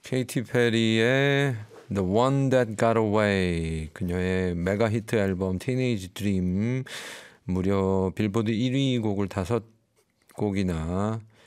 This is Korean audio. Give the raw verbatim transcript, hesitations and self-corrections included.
케이티 페리의 The One That Got Away, 그녀의 메가 히트 앨범 Teenage Dream, 무려 빌보드 일 위 곡을 다섯 곡이나